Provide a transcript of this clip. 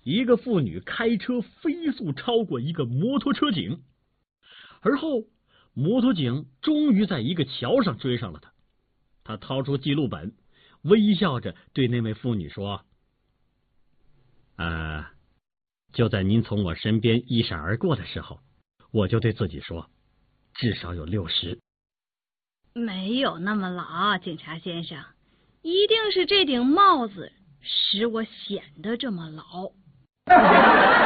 一个妇女开车飞速超过一个摩托车警，而后摩托警终于在一个桥上追上了他。他掏出记录本，微笑着对那位妇女说：就在您从我身边一闪而过的时候，我就对自己说，至少有60。 没有那么老，警察先生，一定是这顶帽子使我显得这么老。